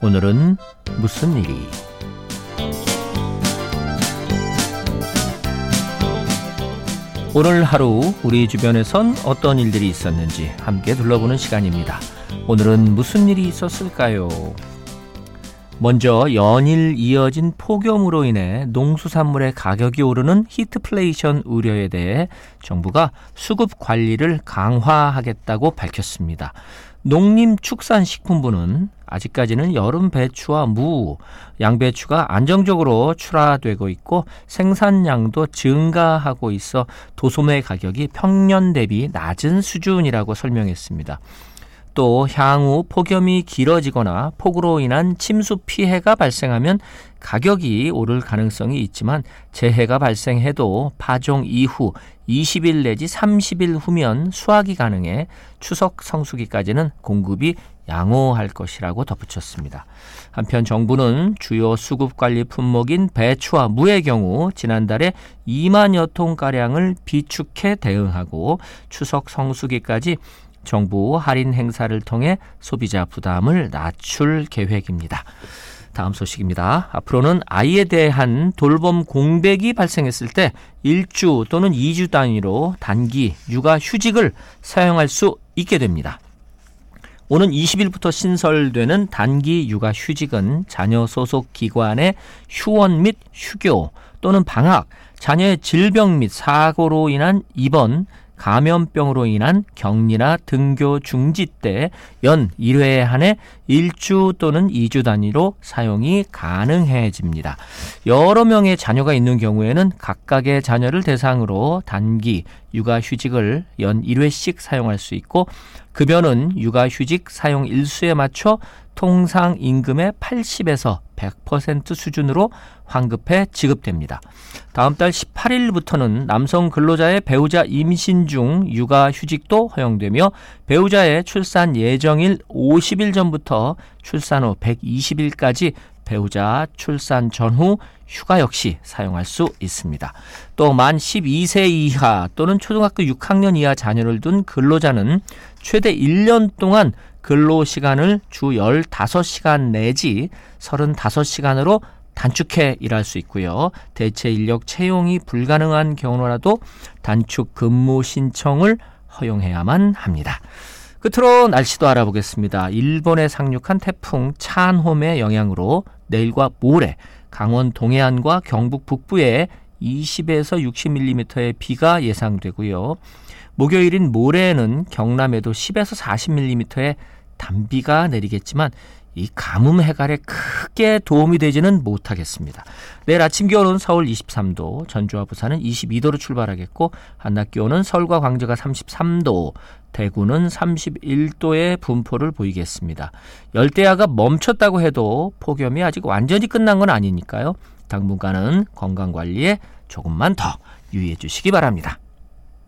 오늘은 무슨 일이? 오늘 하루 우리 주변에선 어떤 일들이 있었는지 함께 둘러보는 시간입니다. 오늘은 무슨 일이 있었을까요? 먼저 연일 이어진 폭염으로 인해 농수산물의 가격이 오르는 히트플레이션 우려에 대해 정부가 수급 관리를 강화하겠다고 밝혔습니다. 농림축산식품부는 아직까지는 여름 배추와 무, 양배추가 안정적으로 출하되고 있고 생산량도 증가하고 있어 도소매 가격이 평년 대비 낮은 수준이라고 설명했습니다. 또 향후 폭염이 길어지거나 폭우로 인한 침수 피해가 발생하면 가격이 오를 가능성이 있지만 재해가 발생해도 파종 이후 20일 내지 30일 후면 수확이 가능해 추석 성수기까지는 공급이 양호할 것이라고 덧붙였습니다. 한편 정부는 주요 수급관리 품목인 배추와 무의 경우 지난달에 2만여 톤가량을 비축해 대응하고 추석 성수기까지 정부 할인 행사를 통해 소비자 부담을 낮출 계획입니다. 다음 소식입니다. 앞으로는 아이에 대한 돌봄 공백이 발생했을 때 1주 또는 2주 단위로 단기 육아휴직을 사용할 수 있게 됩니다. 오는 20일부터 신설되는 단기 육아휴직은 자녀 소속 기관의 휴원 및 휴교 또는 방학, 자녀의 질병 및 사고로 인한 입원, 감염병으로 인한 격리나 등교 중지 때 연 1회에 한해 1주 또는 2주 단위로 사용이 가능해집니다. 여러 명의 자녀가 있는 경우에는 각각의 자녀를 대상으로 단기 육아휴직을 연 1회씩 사용할 수 있고 급여는 육아휴직 사용 일수에 맞춰 통상 임금의 80에서 100% 수준으로 환급해 지급됩니다. 다음 달 18일부터는 남성 근로자의 배우자 임신 중 육아휴직도 허용되며 배우자의 출산 예정일 50일 전부터 출산 후 120일까지 배우자 출산 전후 휴가 역시 사용할 수 있습니다. 또 만 12세 이하 또는 초등학교 6학년 이하 자녀를 둔 근로자는 최대 1년 동안 근로시간을 주 15시간 내지 35시간으로 단축해 일할 수 있고요. 대체 인력 채용이 불가능한 경우라도 단축 근무 신청을 허용해야만 합니다. 끝으로 날씨도 알아보겠습니다. 일본에 상륙한 태풍 찬홈의 영향으로 내일과 모레 강원 동해안과 경북 북부에 20에서 60mm의 비가 예상되고요. 목요일인 모레에는 경남에도 10에서 40mm의 단비가 내리겠지만 이 가뭄 해갈에 크게 도움이 되지는 못하겠습니다. 내일 아침 기온은 서울 23도, 전주와 부산은 22도로 출발하겠고 한낮 기온은 서울과 광주가 33도, 대구는 31도의 분포를 보이겠습니다. 열대야가 멈췄다고 해도 폭염이 아직 완전히 끝난 건 아니니까요. 당분간은 건강관리에 조금만 더 유의해 주시기 바랍니다.